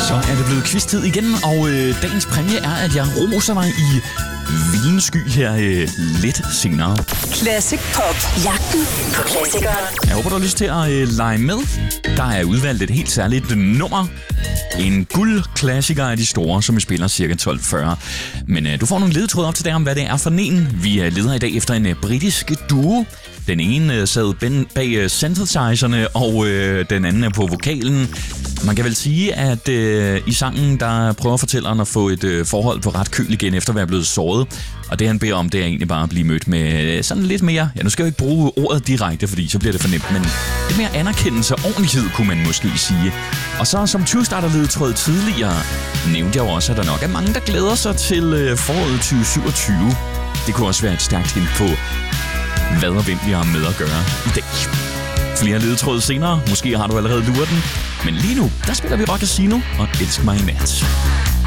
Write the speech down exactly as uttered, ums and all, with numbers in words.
Så er det blevet quiz-tid igen, og øh, dagens præmie er, at jeg roser mig i vinsky her øh, lidt senere. Classic Pop. Jagten på klassikere. Jeg håber, du har lyst til at øh, lege med. Der er udvalgt et helt særligt nummer. En guldklassiker af de store, som vi spiller cirka tolv fyrre. Men øh, du får nogle ledetråde op til dig om, hvad det er for en. Vi øh, leder i dag efter en øh, britisk duo. Den ene øh, sad ben, bag øh, synthesizerne, og øh, den anden er på vokalen. Man kan vel sige, at øh, i sangen, der prøver fortælleren at få et øh, forhold på ret køl igen, efter at være blevet såret. Og det, han beder om, det er egentlig bare at blive mødt med øh, sådan lidt mere... Ja, nu skal jeg jo ikke bruge ordet direkte, fordi så bliver det for nemt, men lidt mere anerkendelse og ordentlighed, kunne man måske sige. Og så som tyve-starter-ledetråd tidligere, nævnte jeg jo også, at der nok er mange, der glæder sig til øh, foråret tyve syvogtyve. Det kunne også være et stærkt hint på, hvad og hvem vi har med at gøre i dag. Flere ledetråde senere. Måske har du allerede luret den. Men lige nu, der spiller vi Rock Casino og Elsk mig i nat.